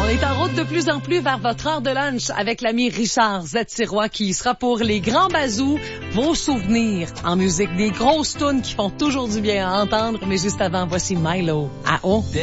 est en route de plus en plus vers votre heure de lunch avec l'ami Richard Z-Sirois qui sera pour les grands bazous, vos souvenirs en musique, des grosses tunes qui font toujours du bien à entendre. Mais juste avant, voici Milo à On.